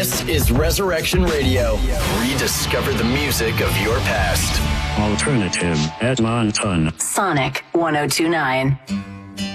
This is Resurrection Radio. Rediscover the music of your past. Alternative Edmonton. Sonic 102.9.